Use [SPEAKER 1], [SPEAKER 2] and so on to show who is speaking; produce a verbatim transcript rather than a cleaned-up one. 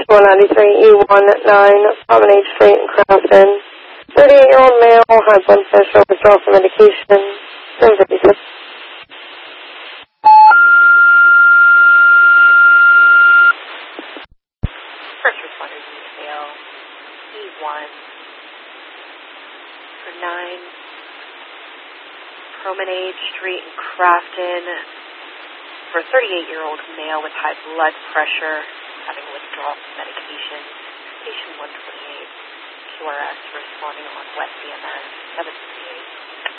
[SPEAKER 1] one ninety-three E nineteen, Promenade Street in Crafton. thirty-eight-year-old male, high blood pressure, withdrawal from medication, seven fifty-six.
[SPEAKER 2] First responder detail, E one for nine, Promenade Street in Crafton, for a thirty-eight-year-old male with high blood pressure, having withdrawal from medication, patient one twenty-eight, Q R S responding on wet B M S, seven